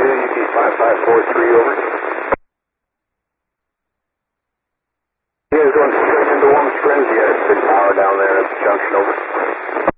UP 5543, over. Yeah, it's going straight into Warm Springs. You got a good power down there at the junction, over.